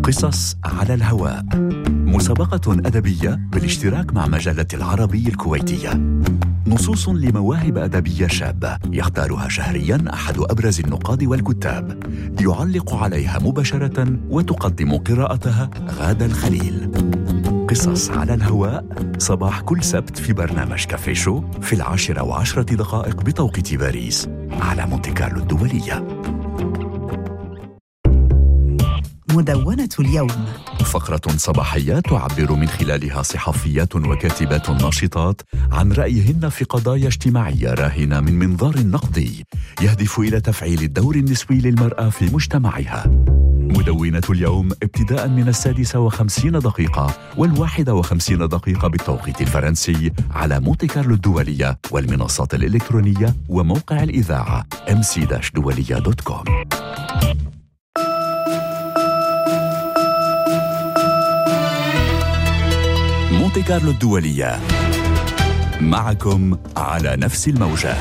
قصص على الهواء، مسابقة أدبية بالاشتراك مع مجلة العربي الكويتية. نصوص لمواهب أدبية شابة يختارها شهرياً أحد أبرز النقاد والكتاب، يعلق عليها مباشرة وتقدم قراءتها غادة الخليل. قصص على الهواء صباح كل سبت في برنامج كافي شو في 10:10 بتوقيت باريس على مونتي كارلو الدولية. مدونة اليوم، فقرة صباحية تعبر من خلالها صحفيات وكاتبات ناشطات عن رأيهن في قضايا اجتماعية راهنة من منظار نقدي يهدف إلى تفعيل الدور النسوي للمرأة في مجتمعها. مدونة اليوم ابتداء من 56 و51 بالتوقيت الفرنسي على مونتي كارلو الدولية والمنصات الإلكترونية وموقع الإذاعة mc-dualiya.com. مونتي كارلو الدولية معكم على نفس الموجة.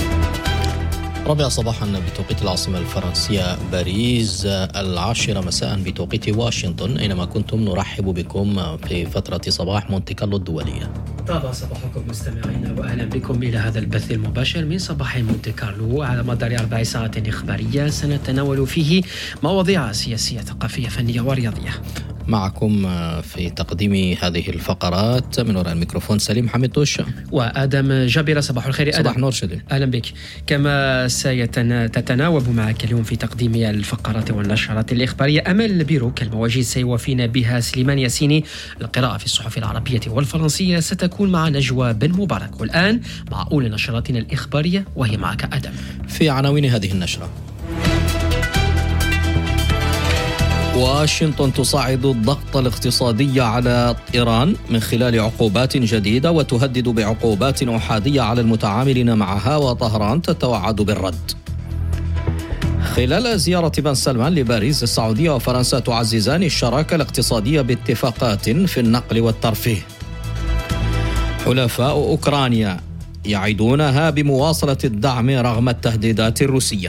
4 صباحا بتوقيت العاصمة الفرنسية باريس، 10 مساء بتوقيت واشنطن. أينما كنتم نرحب بكم في فترة صباح مونتي كارلو الدولية. طاب صباحكم مستمعينا، وأهلا بكم إلى هذا البث المباشر من صباح مونتي كارلو على مدار 4 ساعات إخبارية سنتناول فيه مواضيع سياسية ثقافية فنية ورياضية. معكم في تقديم هذه الفقرات من وراء الميكروفون سليم حميدوش وآدم جابر. صباح الخير آدم. صباح نور سليم. أهلا بك. كما تتناوب معك اليوم في تقديم الفقرات والنشرات الإخبارية أمل بيروك. المواجيد سيوافينا بها سليمان ياسيني. القراءة في الصحف العربية والفرنسية ستكون مع نجوى بن مبارك. والآن مع أولى نشراتنا الإخبارية وهي معك آدم. في عناوين هذه النشرة: واشنطن تصعد الضغط الاقتصادي على إيران من خلال عقوبات جديدة وتهدد بعقوبات أحادية على المتعاملين معها، وطهران تتوعد بالرد. خلال زيارة بن سلمان لباريس، السعودية وفرنسا تعززان الشراكة الاقتصادية باتفاقات في النقل والترفيه. حلفاء أوكرانيا يعدونها بمواصلة الدعم رغم التهديدات الروسية.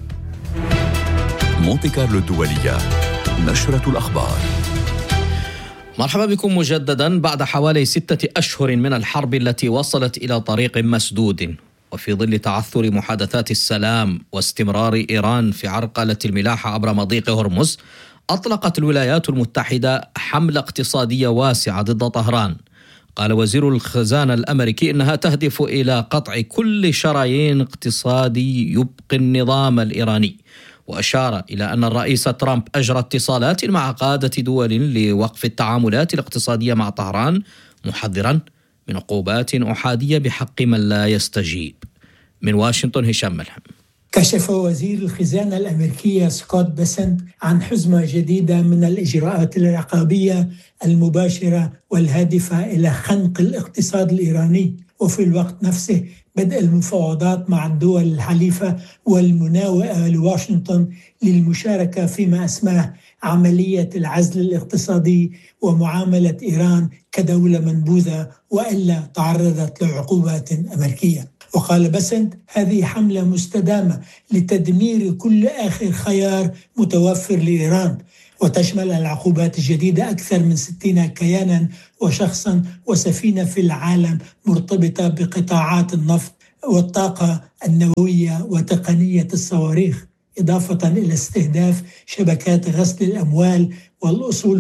مونتي كارلو الدولية، نشرة الأخبار. مرحبا بكم مجددا بعد حوالي 6 أشهر من الحرب التي وصلت إلى طريق مسدود، وفي ظل تعثر محادثات السلام واستمرار إيران في عرقلة الملاحة عبر مضيق هرمز. أطلقت الولايات المتحدة حملة اقتصادية واسعة ضد طهران. قال وزير الخزانة الأمريكي إنها تهدف إلى قطع كل شرايين اقتصادي يبقي النظام الإيراني، وأشار إلى أن الرئيس ترامب أجرى اتصالات مع قادة دول لوقف التعاملات الاقتصادية مع طهران، محذرا من عقوبات أحادية بحق من لا يستجيب. من واشنطن هشام ملهم. كشف وزير الخزانة الأمريكية سكوت بيسنت عن حزمة جديدة من الإجراءات العقابية المباشرة والهادفة إلى خنق الاقتصاد الإيراني، وفي الوقت نفسه بدء المفاوضات مع الدول الحليفة والمناوئة لواشنطن للمشاركة فيما اسمه عملية العزل الاقتصادي ومعاملة إيران كدولة منبوذة وإلا تعرضت لعقوبات أمريكية. وقال بسنت هذه حملة مستدامة لتدمير كل آخر خيار متوفر لإيران، وتشمل العقوبات الجديدة أكثر من 60 كيانا وشخصا وسفينة في العالم مرتبطة بقطاعات النفط والطاقة النووية وتقنية الصواريخ، إضافة إلى استهداف شبكات غسل الأموال والأصول